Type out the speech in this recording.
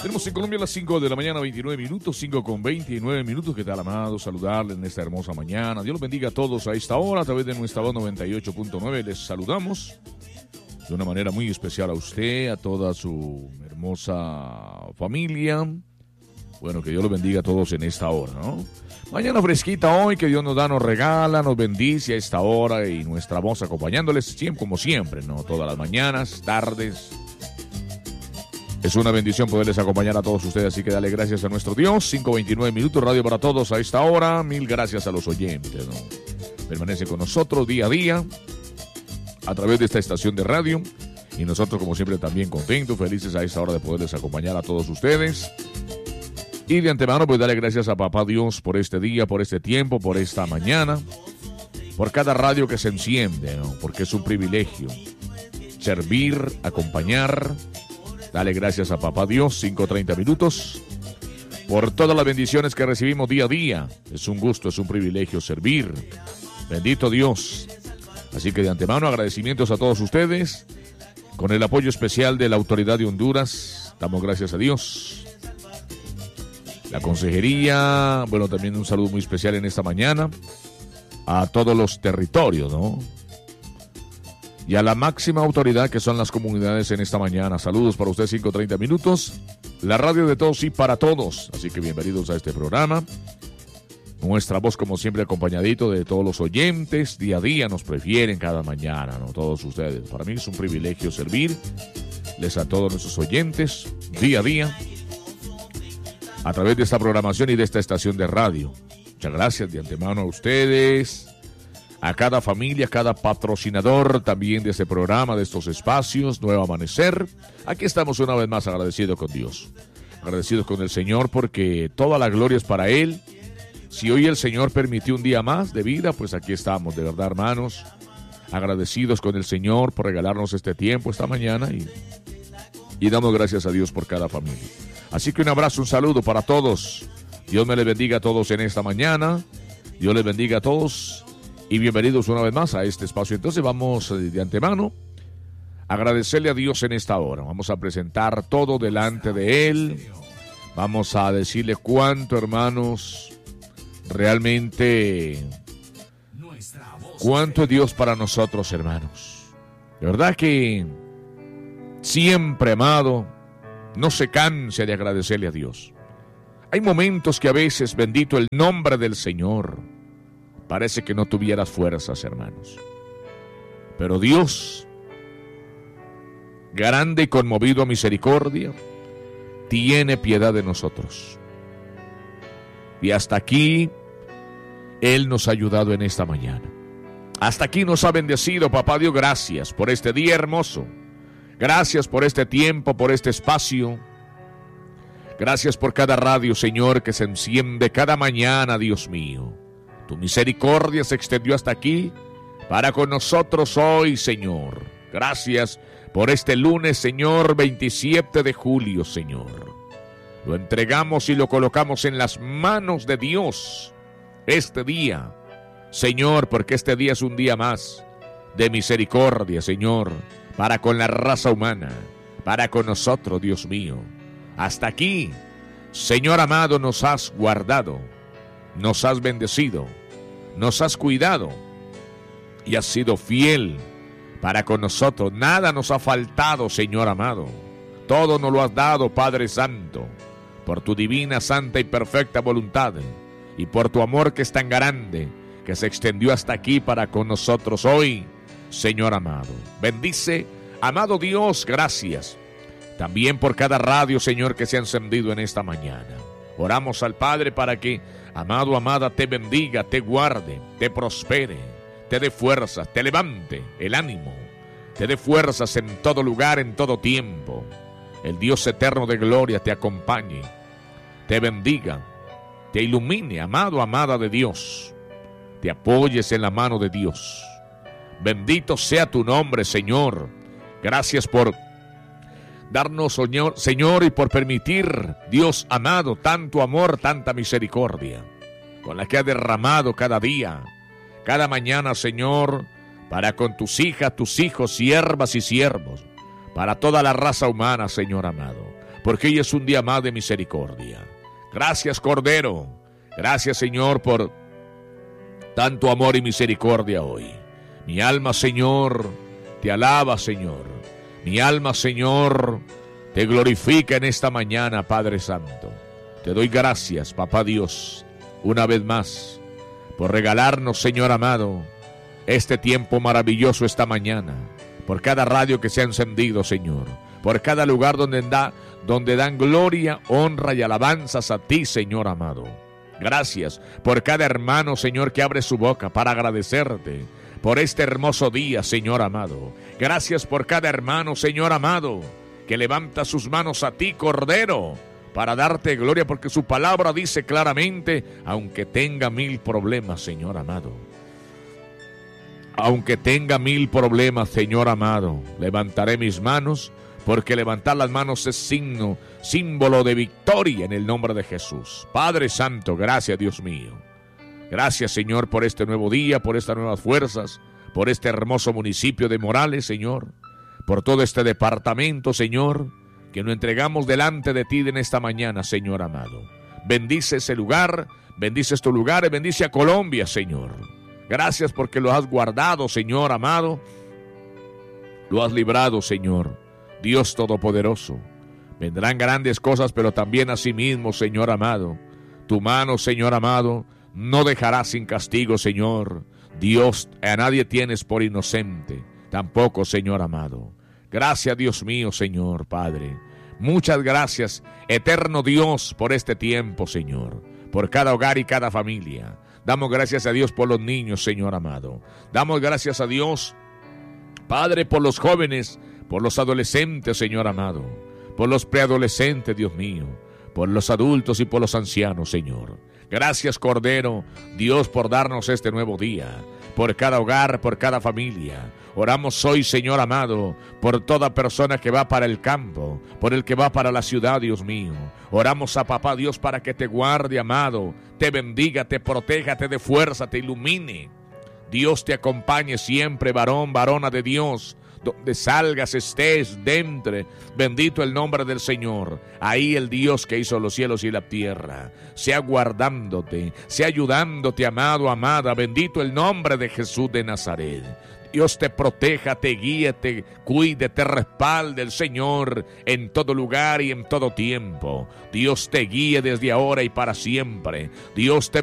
Tenemos en Colombia las 5 de la mañana, 29 minutos, 5 con 29 minutos. ¿Qué tal, amado? Saludarles en esta hermosa mañana. Dios los bendiga a todos a esta hora a través de nuestra voz 98.9. Les saludamos de una manera muy especial a usted, a toda su hermosa familia. Bueno, que Dios los bendiga a todos en esta hora, ¿no? Mañana fresquita hoy, que Dios nos da, nos regala, nos bendice a esta hora y nuestra voz acompañándoles siempre, como siempre, ¿no? Todas las mañanas, tardes. Es una bendición poderles acompañar a todos ustedes, así que dale gracias a nuestro Dios. 5:29 minutos, radio para todos a esta hora. Mil gracias a los oyentes, ¿no? Permanece con nosotros día a día a través de esta estación de radio. Y nosotros, como siempre, también contentos, felices a esta hora de poderles acompañar a todos ustedes. Y de antemano, pues darle gracias a Papá Dios por este día, por este tiempo, por esta mañana, por cada radio que se enciende, ¿no? Porque es un privilegio servir, acompañar. Dale gracias a Papá Dios, 5:30 minutos, por todas las bendiciones que recibimos día a día. Es un gusto, es un privilegio servir. Bendito Dios. Así que de antemano, agradecimientos a todos ustedes. Con el apoyo especial de la Autoridad de Honduras, damos gracias a Dios. La consejería, bueno, también un saludo muy especial en esta mañana a todos los territorios, ¿no? Y a la máxima autoridad que son las comunidades en esta mañana. Saludos para ustedes, 5:30 minutos. La radio de todos y para todos. Así que bienvenidos a este programa. Nuestra voz, como siempre, acompañadito de todos los oyentes. Día a día nos prefieren cada mañana, ¿no? Todos ustedes. Para mí es un privilegio servirles a todos nuestros oyentes día a día a través de esta programación y de esta estación de radio. Muchas gracias de antemano a ustedes, a cada familia, a cada patrocinador también de este programa, de estos espacios, Nuevo Amanecer. Aquí estamos una vez más agradecidos con Dios, agradecidos con el Señor porque toda la gloria es para Él. Si hoy el Señor permitió un día más de vida, pues aquí estamos, de verdad, hermanos, agradecidos con el Señor por regalarnos este tiempo esta mañana y damos gracias a Dios por cada familia. Así que un abrazo, un saludo para todos. Dios me les bendiga a todos en esta mañana. Dios les bendiga a todos. Y bienvenidos una vez más a este espacio. Entonces vamos de antemano a agradecerle a Dios en esta hora. Vamos a presentar todo delante de Él. Vamos a decirle cuánto, hermanos, realmente, cuánto es Dios para nosotros, hermanos. De verdad que siempre, amado, no se canse de agradecerle a Dios. Hay momentos que a veces, bendito el nombre del Señor, parece que no tuvieras fuerzas, hermanos. Pero Dios, grande y conmovido a misericordia, tiene piedad de nosotros. Y hasta aquí, Él nos ha ayudado en esta mañana. Hasta aquí nos ha bendecido, Papá Dios. Gracias por este día hermoso. Gracias por este tiempo, por este espacio. Gracias por cada radio, Señor, que se enciende cada mañana, Dios mío. Tu misericordia se extendió hasta aquí para con nosotros hoy, Señor. Gracias por este lunes, Señor, 27 de julio, Señor. Lo entregamos y lo colocamos en las manos de Dios este día, Señor, porque este día es un día más de misericordia, Señor, para con la raza humana, para con nosotros, Dios mío. Hasta aquí, Señor amado, nos has guardado, nos has bendecido, nos has cuidado y has sido fiel para con nosotros. Nada nos ha faltado, Señor amado. Todo nos lo has dado, Padre Santo, por tu divina, santa y perfecta voluntad y por tu amor que es tan grande, que se extendió hasta aquí para con nosotros hoy, Señor amado. Bendice, amado Dios, gracias también por cada radio, Señor, que se ha encendido en esta mañana. Oramos al Padre para que, amado, amada, te bendiga, te guarde, te prospere, te dé fuerzas, te levante el ánimo, te dé fuerzas en todo lugar, en todo tiempo. El Dios eterno de gloria te acompañe, te bendiga, te ilumine, amado, amada de Dios. Te apoyes en la mano de Dios. Bendito sea tu nombre, Señor. Gracias por darnos, Señor, y por permitir, Dios amado, tanto amor, tanta misericordia, con la que has derramado cada día, cada mañana, Señor, para con tus hijas, tus hijos, siervas y siervos, para toda la raza humana, Señor amado, porque hoy es un día más de misericordia. Gracias, Cordero. Gracias, Señor, por tanto amor y misericordia hoy. Mi alma, Señor, te alaba, Señor. Mi alma, Señor, te glorifica en esta mañana, Padre Santo. Te doy gracias, Papá Dios, una vez más, por regalarnos, Señor amado, este tiempo maravilloso esta mañana, por cada radio que se ha encendido, Señor, por cada lugar donde dan gloria, honra y alabanzas a ti, Señor amado. Gracias por cada hermano, Señor, que abre su boca para agradecerte por este hermoso día, Señor amado. Gracias por cada hermano, Señor amado, que levanta sus manos a ti, Cordero, para darte gloria, porque su palabra dice claramente, aunque tenga 1000 problemas, Señor amado, aunque tenga 1000 problemas, Señor amado, levantaré mis manos, porque levantar las manos es símbolo de victoria en el nombre de Jesús. Padre Santo, gracias, Dios mío. Gracias, Señor, por este nuevo día, por estas nuevas fuerzas, por este hermoso municipio de Morales, Señor, por todo este departamento, Señor, que nos entregamos delante de ti en esta mañana, Señor amado. Bendice ese lugar, bendice estos lugares, bendice a Colombia, Señor. Gracias porque lo has guardado, Señor amado. Lo has librado, Señor, Dios Todopoderoso. Vendrán grandes cosas, pero también asimismo, Señor amado, tu mano, Señor amado, no dejará sin castigo, Señor. Dios, a nadie tienes por inocente, tampoco, Señor amado. Gracias, Dios mío, Señor, Padre. Muchas gracias, eterno Dios, por este tiempo, Señor, por cada hogar y cada familia. Damos gracias a Dios por los niños, Señor amado. Damos gracias a Dios, Padre, por los jóvenes, por los adolescentes, Señor amado, por los preadolescentes, Dios mío, por los adultos y por los ancianos, Señor. Gracias, Cordero, Dios, por darnos este nuevo día, por cada hogar, por cada familia. Oramos hoy, Señor amado, por toda persona que va para el campo, por el que va para la ciudad, Dios mío. Oramos a Papá Dios para que te guarde, amado, te bendiga, te proteja, te dé fuerza, te ilumine. Dios te acompañe siempre, varón, varona de Dios. Donde salgas, estés, dentro, bendito el nombre del Señor. Ahí el Dios que hizo los cielos y la tierra, sea guardándote, sea ayudándote, amado, amada. Bendito el nombre de Jesús de Nazaret. Dios te proteja, te guíe, te cuide, te respalde el Señor en todo lugar y en todo tiempo. Dios te guíe desde ahora y para siempre. Dios te